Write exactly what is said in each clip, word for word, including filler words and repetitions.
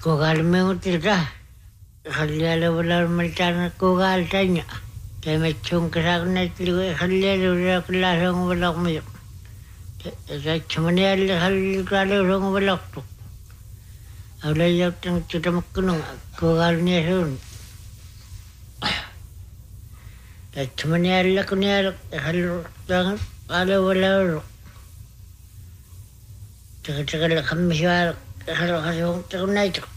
Kogal mengutilta. Khalliyala wala maltana kogal tanya. Temechung kasakna tligo khalliyala wala kulasang wala kumayo. Chumanial khallil kala rong wala tu. Awla yaktang tutamakkunung kogal niya sun. Chumanial kunyal khallil kala wala ro. Taka-taka kamiswal khallil khallil takunay tu.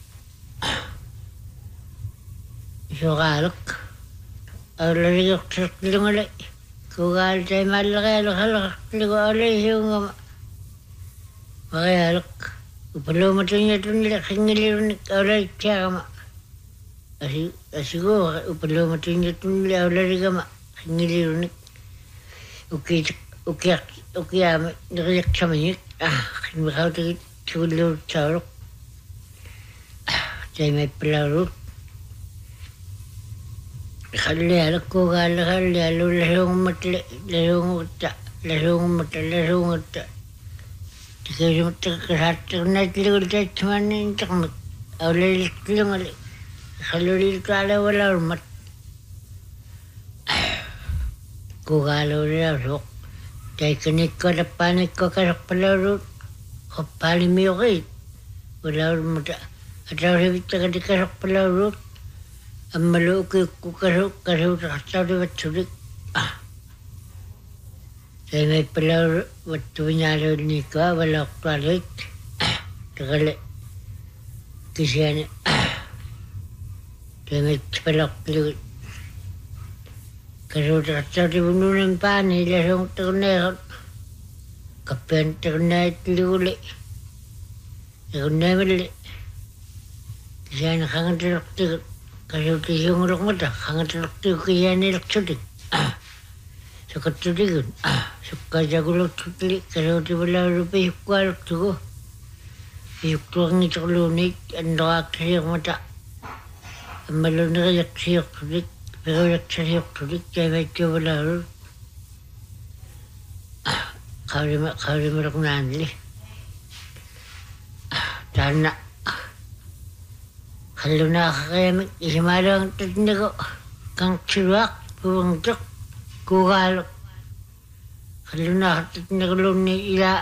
Sugalak. Awla yaktang tligo kogal tay malakay khallil tligo alay yung makayalak. Upalo matanya tu nila kingilirunik awla kiyama. Asi asigo upalo matanya tu nila awla rigama kingilirunik. Uki uki uki am niriyak chamanyik. Ah, kinbakaw tu tulur charok. Tay may pelarut. Khalliyalak kogal khalliyalo lasong matle lasong utta lasong matle lasong utta. Kasi kasat na tligo tachmanin takmat. Awla tligo ngali. Khalulil kala wala urmat. Kugalo rin sok. Tay kanik ko na panik ko kasak palarut. Kapali miyo kay. Wala urmat. At ako sabit ka di kasak palarut. Ang malo ko kasak kasak kasak di batsurik. Saya may pala waktu nyalo ni ka wala kwalit. Takale kisyan. Saya may pala kwalit. Kaso takasa di bununan pa nila sa takunay. Kapian takunay tliuli. Takunay mali. Kisyan kangatalak tigot. Kaso kisyung urok mata. Kangatalak tigot kisyan nilak sudik. Sakatudigun. Suka jagulok tutli kalau ti wala rupi kualok tugo. Yuk tuang itu lunik andoak siyak mata. Amalun yak siyak tudik. Pero yak siyak tudik kaya may ti wala ru. Kawri ma kawri ma rak nanli. Tana. Kalau nak kaya isimalang tatnigo kang chiwak puwang tuk kugalok. Kalau nak naglun ni ila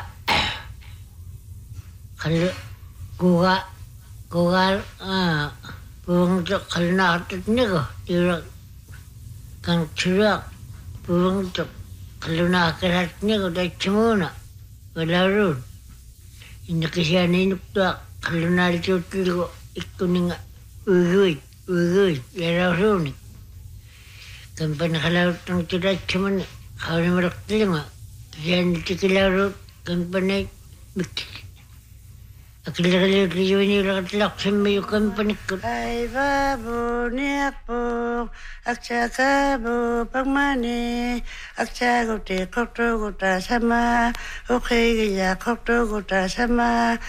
kalau kuga kugal ah puwang tuk kalau nak nago ila kang chiwak puwang tuk kalau nak kerat nago dah cemuna wala run. Ini kisah ni nukta kalau nak cuci itu ninga uguy uguy lara run. Kampan kalau tang tidak cemuna kalau merak telinga. Yan tikilarot kampanay bik. Akilakilak liyo ni lakatlak sa mayo kampanik ko. Ay babo niyak po, aksa bo pagmani, aksa gote kokto gota sama, okay gaya kokto gota sama.